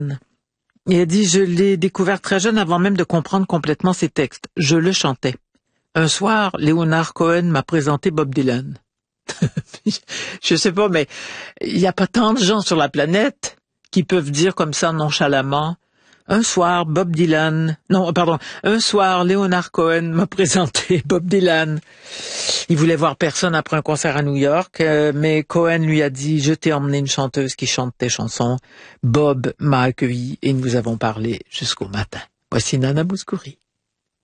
Il a dit, je l'ai découvert très jeune avant même de comprendre complètement ses textes. Je le chantais. Un soir, Leonard Cohen m'a présenté Bob Dylan. Je sais pas, mais il n'y a pas tant de gens sur la planète qui peuvent dire comme ça nonchalamment. Un soir, Leonard Cohen m'a présenté Bob Dylan. Il voulait voir personne après un concert à New York, mais Cohen lui a dit, je t'ai emmené une chanteuse qui chante tes chansons. Bob m'a accueilli et nous avons parlé jusqu'au matin. Voici Nana Mouskouri.